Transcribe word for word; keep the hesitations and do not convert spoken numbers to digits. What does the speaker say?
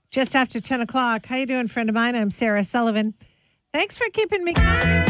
Just after ten o'clock. How you doing, friend of mine? I'm Sarah Sullivan. Thanks for keeping me company.